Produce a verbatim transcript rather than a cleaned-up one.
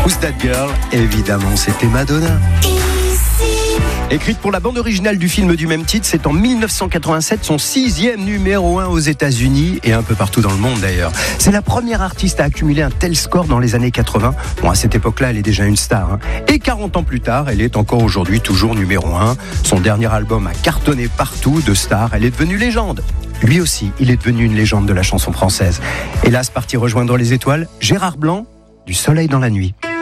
Who's That Girl? Évidemment, c'était Madonna. Écrite pour la bande originale du film du même titre, c'est en dix-neuf cent quatre-vingt-sept son sixième numéro un aux États-Unis et un peu partout dans le monde d'ailleurs. C'est la première artiste à accumuler un tel score dans les années quatre-vingts. Bon, à cette époque-là, elle est déjà une star. Hein. Et quarante ans plus tard, elle est encore aujourd'hui toujours numéro un. Son dernier album a cartonné partout, de star, elle est devenue légende. Lui aussi, il est devenu une légende de la chanson française. Hélas, parti rejoindre les étoiles, Gérard Blanc, du Soleil dans la nuit.